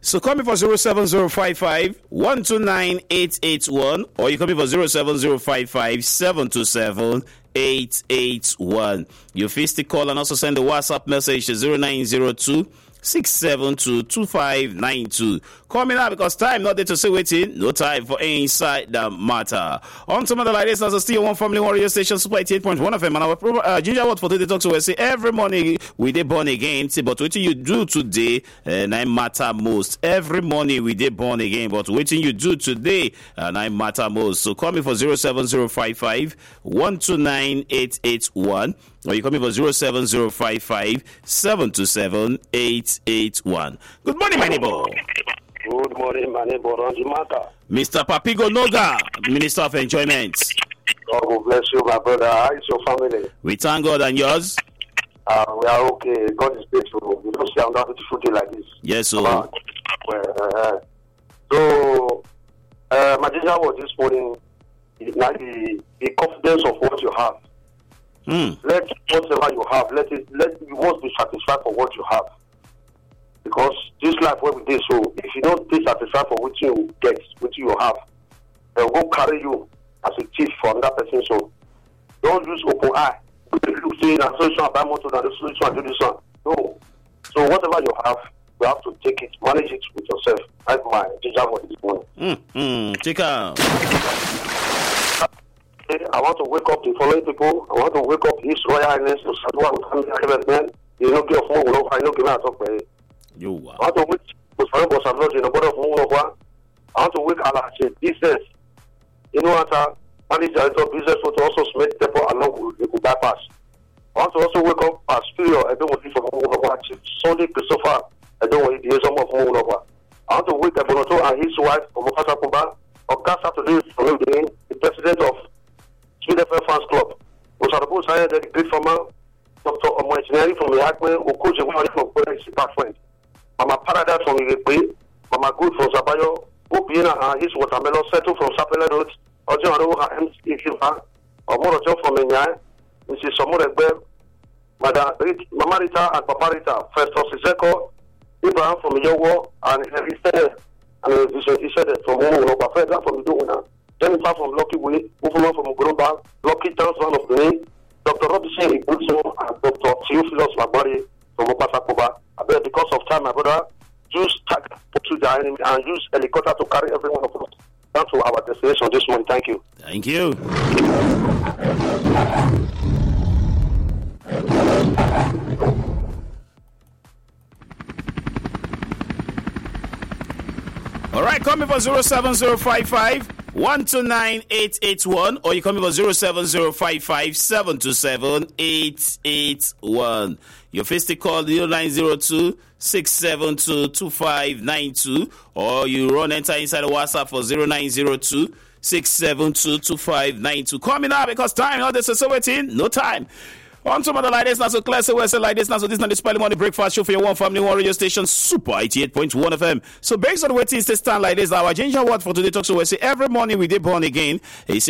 So call me for 07055 129 881 or you call me for 07055 727 881. You face the call and also send a WhatsApp message to 0902 672-2592. Call me now because time not there to say waiting. No time for inside the matter. On some other like this, as a still one family warrior station, Super 88.1 FM. And our ginger word for today talks to us. Say every morning we dey born again. But what you do today, and I matter most. Every morning we dey born again. But what you do today, and I matter most. So call me for 07055 129 881. Or you call me for 07055 727 881. Good morning, my neighbor. Good morning, my neighbor. Mr. Papigo Noga, Minister of Enjoyment. God will bless you, my brother. How is your family? We thank God, and yours? We are okay. God is faithful. We don't see another beautiful day like this. Yes, sir. So, my ginger was this morning, the confidence of what you have. Let whatever you have, you must be satisfied for what you have. Because this life where we did, so if you don't be satisfied for what you get, what you have, they'll go carry you as a thief for another person. So don't use open eye. Look, say, and so I buy motor, and so I do this one. No. So whatever you have, you have to take it, manage it with yourself. That's my ginger for this morning. Take care. I want to wake up the following people. I want to wake up His Royal Highness to Sadua with you know, give a phone over. I know, give out of I want to wake the following was not in the border of Moonova. I want to wake Allah business. You know what? Manager of business to also submit depot along with the bypass. I want to also wake up as superior. I don't want to from Moonova. Sunday Christopher. I don't want to be some of Moonova. I want to wake up Bonoto and his wife of Mokasa Kumba. Of Casa today, the president of Sweden Fans Club. Was our boss hired the great farmer, Dr. Omoengineering from the Acme, Okoje, one from Polish Department. Mama Paradise from Irepe, Mama Good from Zabayo, Opiena and his watermelon settle from Sapele Road, Ojo Aroha MC Kiva, Omorojo from Menyai, Mrs. Somoregbe, Mama Rita and Papa Rita, Festus Iseko, Abraham from Yowo, and he said from Omonoba, Federal from Duna. Jennifer from Lucky Way, Ufuma from Global, Lucky Chance one of the name, Dr. Robinson Ibuso, and Dr. Theophilus Magbari from Opasakoba. I bet because of time, my brother, use tag to the enemy and use helicopter to carry every one of us down to our destination this morning. Thank you. Thank you. All right, call me for 07055 129 881 or you call me for 07055 727 881. Your face to call 0902 672 2592 or you enter inside the WhatsApp for 0902 672 2592. Call me now because time, all this is so waiting, no time. On some other like this, now so class, so like this, now so this is not the Spelling Money Breakfast Show for your one family, one radio station, Super 88.1 FM. So based on the way things stand like this, our ginger word for today talks to us every morning we did born again.